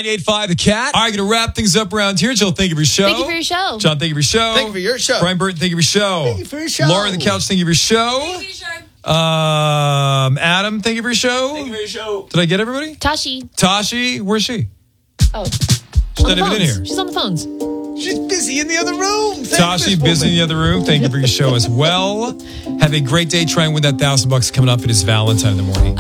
98.5 The Cat. All right, going to wrap things up around here. Jill, thank you for your show. Thank you for your show. John, thank you for your show. Thank you for your show. Brian Burton, thank you for your show. Thank you for your show. Laura on the couch, thank you for your show. Thank you for your show. Adam, thank you for your show. Thank you for your show. Did I get everybody? Tashi, where's she? oh, She's not even in here. She's on the phones. She's busy in the other room. Tashi, busy in the other room. Thank you for your show as well. Have a great day. Try and win that $1,000 coming up. It is Valentine in the morning.